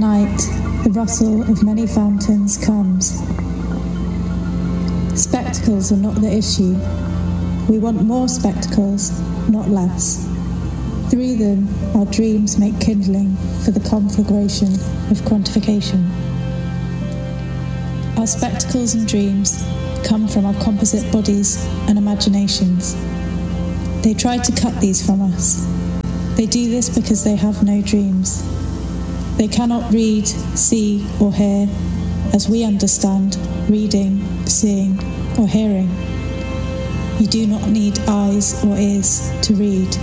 night, the rustle of many fountains comes. Spectacles are not the issue. We want more spectacles, not less. Through them, our dreams make kindling for the conflagration of quantification. Our spectacles and dreams come from our composite bodies and imaginations. They try to cut these from us. They do this because they have no dreams. They cannot read, see, or hear as we understand reading, seeing, or hearing. You do not need eyes or ears to read.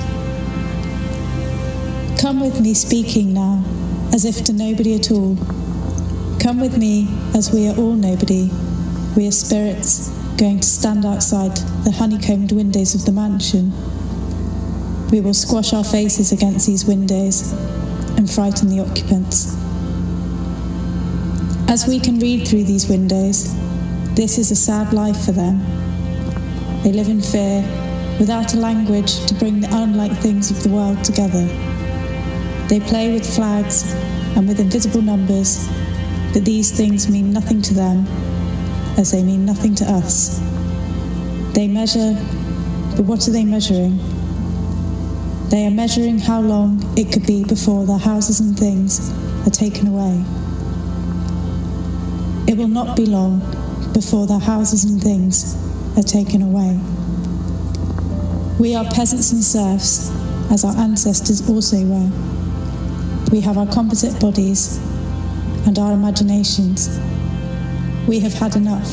Come with me speaking now, as if to nobody at all. Come with me as we are all nobody. We are spirits going to stand outside the honeycombed windows of the mansion. We will squash our faces against these windows and frighten the occupants. As we can read through these windows, this is a sad life for them. They live in fear, without a language to bring the unlike things of the world together. They play with flags and with invisible numbers, but these things mean nothing to them, as they mean nothing to us. They measure, but what are they measuring? They are measuring how long it could be before their houses and things are taken away. It will not be long before their houses and things are taken away. We are peasants and serfs, as our ancestors also were. We have our composite bodies and our imaginations. We have had enough.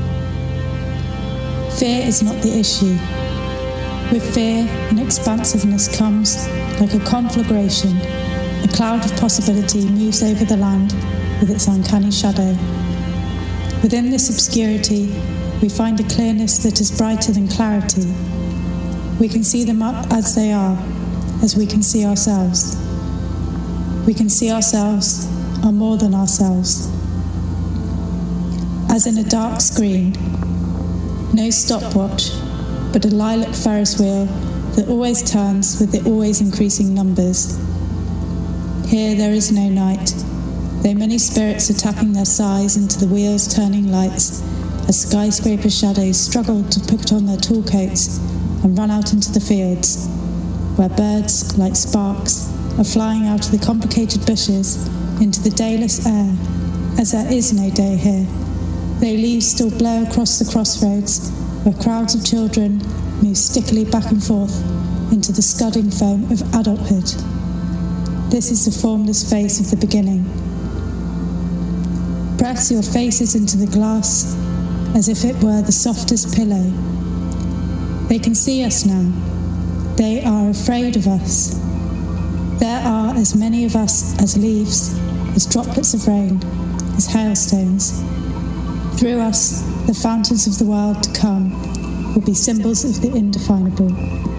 Fear is not the issue. With fear, an expansiveness comes like a conflagration. A cloud of possibility moves over the land with its uncanny shadow. Within this obscurity, we find a clearness that is brighter than clarity. We can see them up as they are, as we can see ourselves. We can see ourselves are more than ourselves. As in a dark screen, no stopwatch, but a lilac Ferris wheel that always turns with the always increasing numbers. Here there is no night, though many spirits are tapping their sighs into the wheel's turning lights as skyscraper shadows struggle to put on their tall coats and run out into the fields, where birds, like sparks, are flying out of the complicated bushes into the dayless air, as there is no day here. Though leaves still blow across the crossroads, where crowds of children move stickily back and forth into the scudding foam of adulthood. This is the formless face of the beginning. Press your faces into the glass as if it were the softest pillow. They can see us now. They are afraid of us. There are as many of us as leaves, as droplets of rain, as hailstones. Through us, the fountains of the world to come will be symbols of the indefinable.